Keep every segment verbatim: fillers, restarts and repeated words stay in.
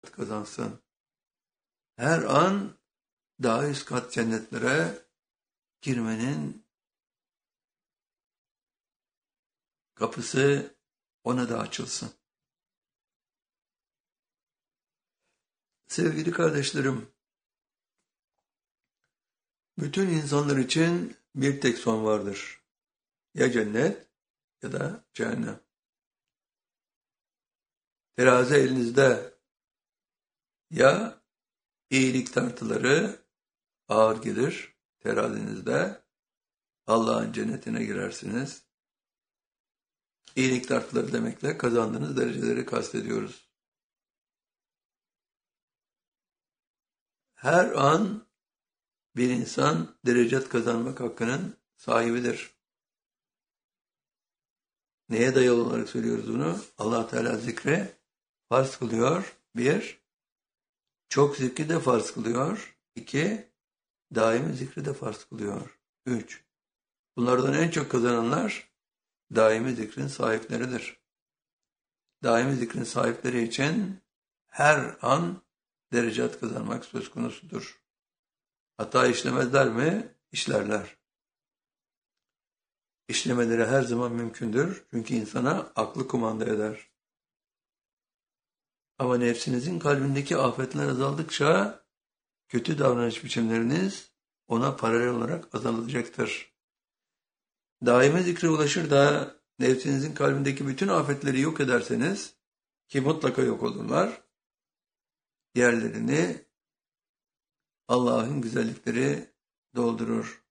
kazansın. Her an daha üst kat cennetlere girmenin kapısı ona da açılsın. Sevgili kardeşlerim, bütün insanlar için bir tek son vardır. Ya cennet ya da cehennem. Terazi elinizde. Ya iyilik tartıları ağır gelir terazinizde, Allah'ın cennetine girersiniz. İyilik tartıları demekle kazandığınız dereceleri kastediyoruz. Her an bir insan derecet kazanmak hakkının sahibidir. Neye dayalı olarak söylüyoruz bunu? Allah Teala zikri farz kılıyor. Bir, çok zikri de farz kılıyor. İki, daimi zikri de farz kılıyor. Üç, bunlardan en çok kazananlar daimi zikrin sahipleridir. Daimi zikrin sahipleri için her an derecat kazanmak söz konusudur. Hata işlemezler mi? İşlerler. İşlemeleri her zaman mümkündür. Çünkü insana aklı kumanda eder. Ama nefsinizin kalbindeki afetler azaldıkça kötü davranış biçimleriniz ona paralel olarak azalacaktır. Daime zikre ulaşır da nefsinizin kalbindeki bütün afetleri yok ederseniz, ki mutlaka yok olurlar, yerlerini Allah'ın güzellikleri doldurur.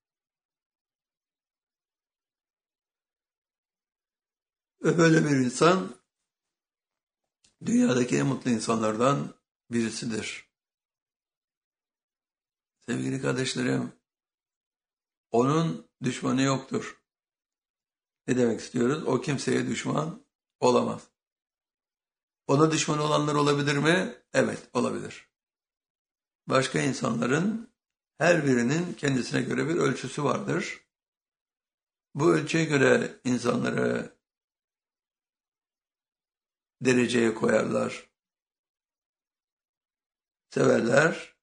Ve böyle bir insan dünyadaki en mutlu insanlardan birisidir. Sevgili kardeşlerim, onun düşmanı yoktur. Ne demek istiyoruz? O kimseye düşman olamaz. Ona düşman olanlar olabilir mi? Evet, olabilir. Başka insanların her birinin kendisine göre bir ölçüsü vardır. Bu ölçüye göre insanları dereceye koyarlar. Severler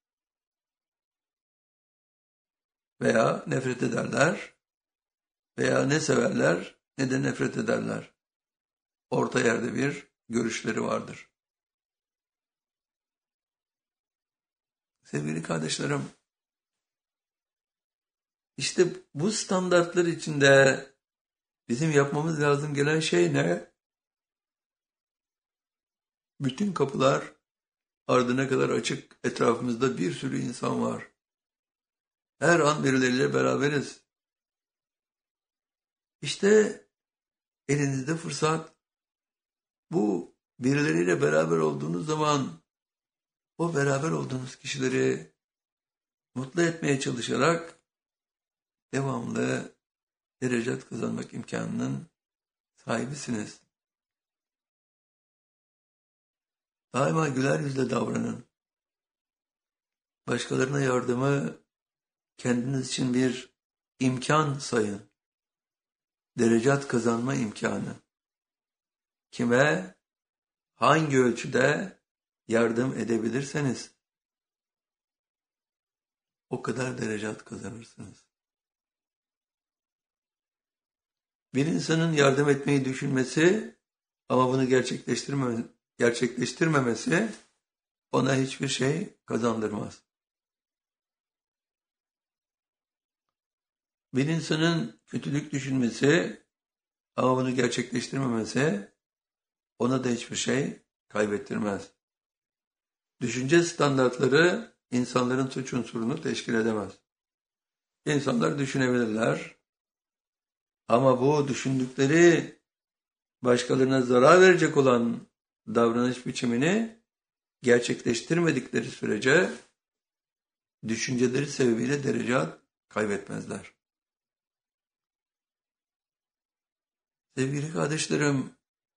veya nefret ederler veya ne severler ne de nefret ederler. Orta yerde bir görüşleri vardır. Sevgili kardeşlerim, işte bu standartlar içinde bizim yapmamız lazım gelen şey ne? Bütün kapılar ardına kadar açık, etrafımızda bir sürü insan var. Her an birileriyle beraberiz. İşte elinizde fırsat. Bu birileriyle beraber olduğunuz zaman o beraber olduğunuz kişileri mutlu etmeye çalışarak devamlı derecat kazanmak imkanının sahibisiniz. Daima güler yüzle davranın. Başkalarına yardımı kendiniz için bir imkan sayın. Derecat kazanma imkanı. Kime, hangi ölçüde yardım edebilirseniz o kadar derecat kazanırsınız. Bir insanın yardım etmeyi düşünmesi ama bunu gerçekleştirme, gerçekleştirmemesi ona hiçbir şey kazandırmaz. Bir insanın kötülük düşünmesi ama bunu gerçekleştirmemesi ona da hiçbir şey kaybettirmez. Düşünce standartları insanların suç unsurunu teşkil edemez. İnsanlar düşünebilirler ama bu düşündükleri başkalarına zarar verecek olan davranış biçimini gerçekleştirmedikleri sürece düşünceleri sebebiyle derecat kaybetmezler. Sevgili kardeşlerim,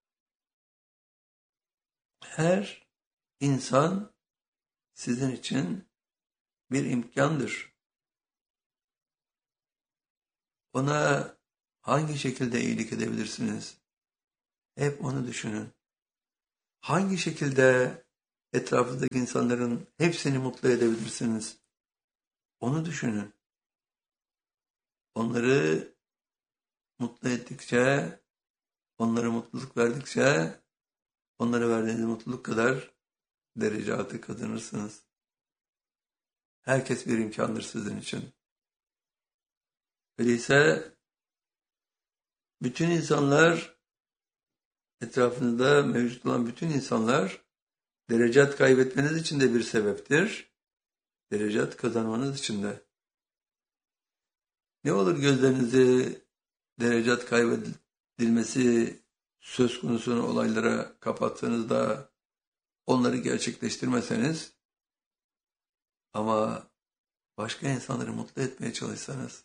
her insan sizin için bir imkandır. Ona hangi şekilde iyilik edebilirsiniz? Hep onu düşünün. Hangi şekilde etrafınızdaki insanların hepsini mutlu edebilirsiniz. Onu düşünün. Onları mutlu ettikçe, onlara mutluluk verdikçe, onlara verdiğiniz mutluluk kadar derecatı kazanırsınız. Herkes bir imkandır sizin için. Öyleyse bütün insanlar, etrafınızda mevcut olan bütün insanlar derecat kaybetmeniz için de bir sebeptir. Derecat kazanmanız için de. Ne olur gözlerinizi derecat kaybedilmesi söz konusu olaylara kapattığınızda onları gerçekleştirmeseniz ama başka insanları mutlu etmeye çalışsanız,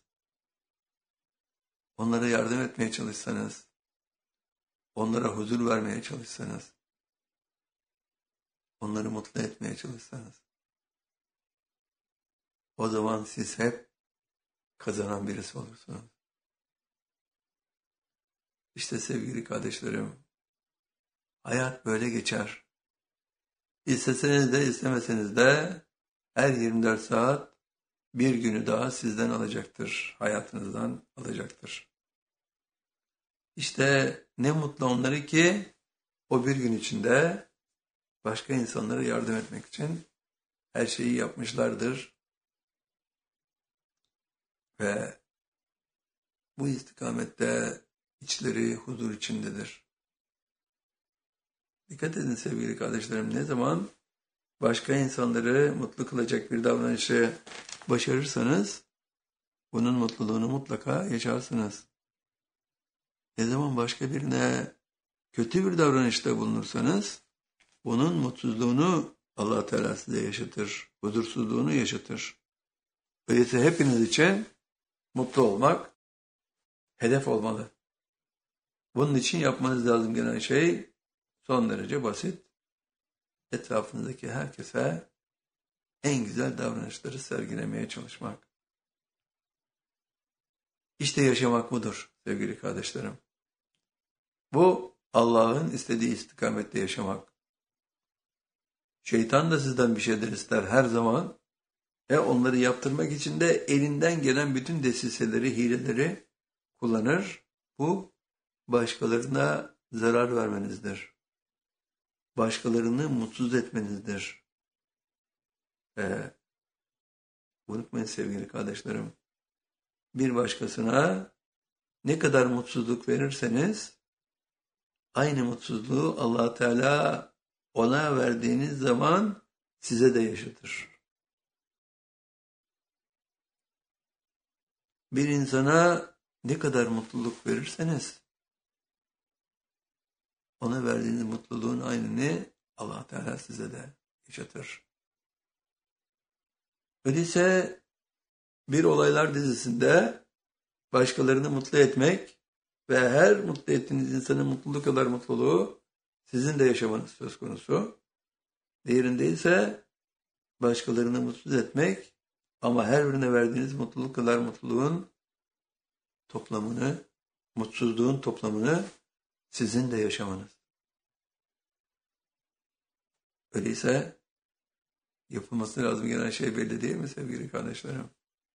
onlara yardım etmeye çalışsanız, onlara huzur vermeye çalışsanız, onları mutlu etmeye çalışsanız, o zaman siz hep kazanan birisi olursunuz. İşte sevgili kardeşlerim, hayat böyle geçer. İsteseniz de istemeseniz de her yirmi dört saat bir günü daha sizden alacaktır, hayatınızdan alacaktır. İşte ne mutlu onları ki o bir gün içinde başka insanlara yardım etmek için her şeyi yapmışlardır. Ve bu istikamette içleri huzur içindedir. Dikkat edin sevgili kardeşlerim, ne zaman başka insanları mutlu kılacak bir davranışı başarırsanız bunun mutluluğunu mutlaka yaşarsınız. Ne zaman başka birine kötü bir davranışta bulunursanız bunun mutsuzluğunu Allah Teala size yaşatır, huzursuzluğunu yaşatır. Öyleyse hepiniz için mutlu olmak hedef olmalı. Bunun için yapmanız lazım gelen şey son derece basit. Etrafınızdaki herkese en güzel davranışları sergilemeye çalışmak. İşte yaşamak budur sevgili kardeşlerim. Bu Allah'ın istediği istikamette yaşamak. Şeytan da sizden bir şeyler ister her zaman ve onları yaptırmak için de elinden gelen bütün desiseleri, hileleri kullanır. Bu başkalarına zarar vermenizdir. Başkalarını mutsuz etmenizdir. Ve unutmayın sevgili kardeşlerim, bir başkasına ne kadar mutsuzluk verirseniz aynı mutsuzluğu Allah Teala ona verdiğiniz zaman size de yaşatır. Bir insana ne kadar mutluluk verirseniz ona verdiğiniz mutluluğun aynını Allah Teala size de yaşatır. Öyleyse bir olaylar dizisinde başkalarını mutlu etmek ve her mutlu ettiğiniz insanın mutluluğu kadar mutluluğu sizin de yaşamanız söz konusu. Diğerinde ise başkalarını mutsuz etmek ama her birine verdiğiniz mutluluk kadar mutluluğun toplamını, mutsuzluğun toplamını sizin de yaşamanız. Öyleyse yapılması lazım gelen şey belli değil mi sevgili kardeşlerim?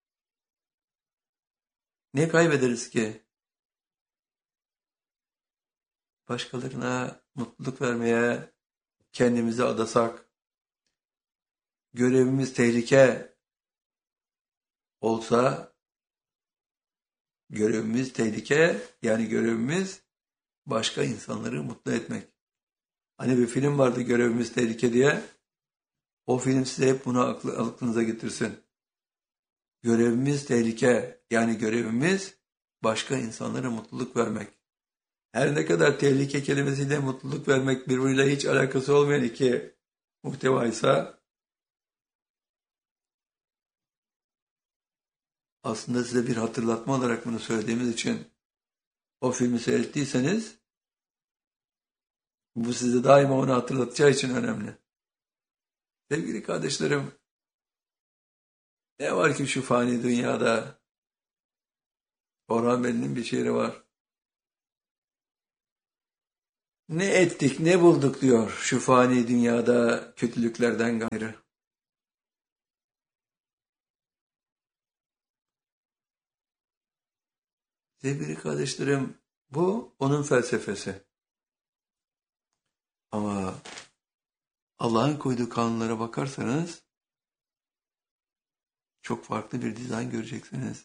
Ne kaybederiz ki? Başkalarına mutluluk vermeye kendimizi adasak, görevimiz tehlike olsa, görevimiz tehlike, yani görevimiz başka insanları mutlu etmek. Hani bir film vardı, Görevimiz Tehlike diye. O film size hep bunu aklınıza getirsin. Görevimiz tehlike, yani görevimiz başka insanlara mutluluk vermek. Her ne kadar tehlike kelimesiyle mutluluk vermek birbiriyle hiç alakası olmayan iki muhtevaysa, aslında size bir hatırlatma olarak bunu söylediğimiz için o filmi seyrettiyseniz bu size daima onu hatırlatacağı için önemli. Sevgili kardeşlerim, ne var ki şu fani dünyada? Orhan Veli'nin bir şiiri var. Ne ettik, ne bulduk diyor şu fani dünyada kötülüklerden gayrı. Sevgili kardeşlerim, bu onun felsefesi. Ama Allah'ın koyduğu kanunlara bakarsanız çok farklı bir dizayn göreceksiniz.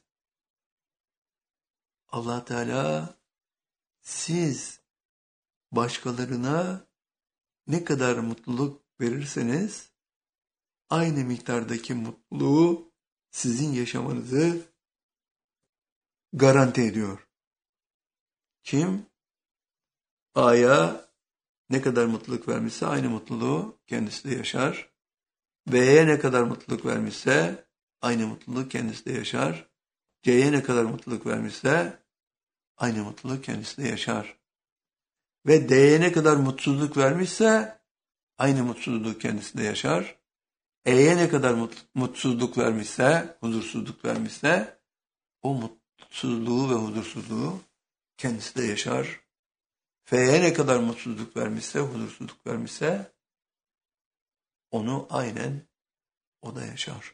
Allah Teala siz başkalarına ne kadar mutluluk verirseniz aynı miktardaki mutluluğu sizin yaşamanızı garanti ediyor. Kim? A'ya ne kadar mutluluk vermişse aynı mutluluğu kendisi de yaşar. B'ye ne kadar mutluluk vermişse aynı mutluluğu kendisi de yaşar. C'ye ne kadar mutluluk vermişse aynı mutluluğu kendisi de yaşar. Ve D'ye ne kadar mutsuzluk vermişse aynı mutsuzluğu kendisi de yaşar. E'ye ne kadar mut, mutsuzluk vermişse, huzursuzluk vermişse o mutsuzluğu ve huzursuzluğu kendisi de yaşar. F'ye ne kadar mutsuzluk vermişse, huzursuzluk vermişse onu aynen o da yaşar.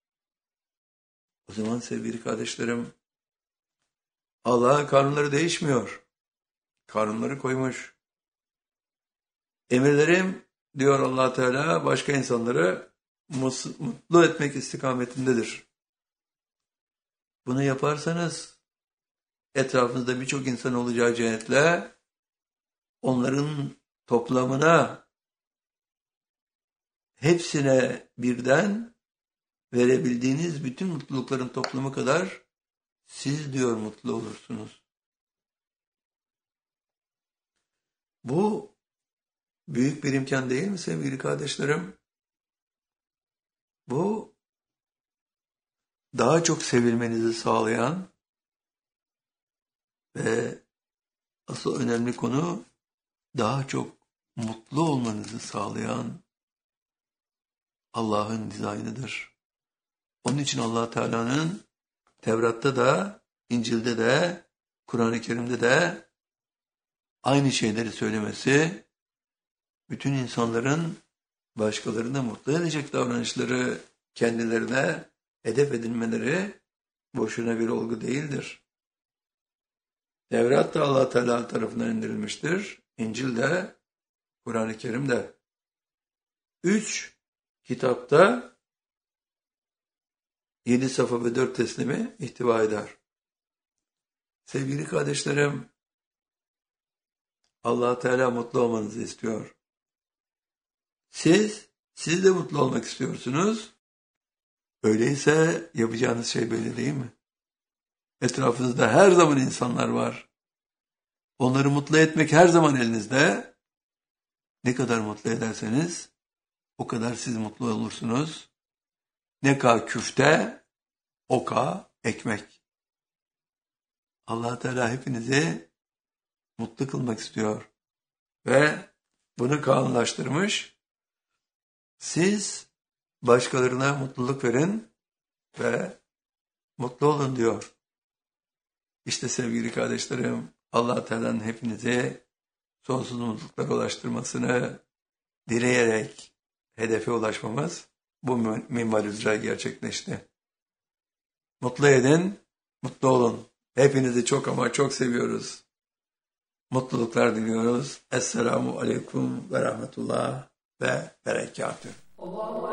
O zaman sevgili kardeşlerim, Allah'ın kanunları değişmiyor. Kanunları koymuş. Emirlerim diyor Allah Teala başka insanları mutlu etmek istikametindedir. Bunu yaparsanız etrafınızda birçok insan olacağı cihetle onların toplamına hepsine birden verebildiğiniz bütün mutlulukların toplamı kadar siz diyor mutlu olursunuz. Bu büyük bir imkan değil mi sevgili kardeşlerim? Bu daha çok sevilmenizi sağlayan ve asıl önemli konu daha çok mutlu olmanızı sağlayan Allah'ın dizaynıdır. Onun için Allah Teala'nın Tevrat'ta da, İncil'de de, Kur'an-ı Kerim'de de aynı şeyleri söylemesi, bütün insanların başkalarını mutlu edecek davranışları kendilerine hedef edinmeleri boşuna bir olgu değildir. Tevrat da Allah Teala tarafından indirilmiştir. İncil de, Kur'an-ı Kerim de. Üç kitapta yedi safa ve dört teslimi ihtiva eder. Sevgili kardeşlerim, Allah Teala mutlu olmanızı istiyor. Siz, siz de mutlu olmak istiyorsunuz. Öyleyse yapacağınız şey belli değil mi? Etrafınızda her zaman insanlar var. Onları mutlu etmek her zaman elinizde. Ne kadar mutlu ederseniz o kadar siz mutlu olursunuz. Ne ka küfte, o ka ekmek. Allah Teala hepinizi mutlu kılmak istiyor. Ve bunu kanunlaştırmış. Siz başkalarına mutluluk verin ve mutlu olun diyor. İşte sevgili kardeşlerim, Allah Teala'nın hepinizi sonsuz mutluluklara ulaştırmasını dileyerek hedefe ulaşmamız bu minval üzere gerçekleşti. Mutlu edin, mutlu olun. Hepinizi çok ama çok seviyoruz. Mutluluklar diliyoruz. Esselamu aleyküm ve rahmetullah ve berekatühü.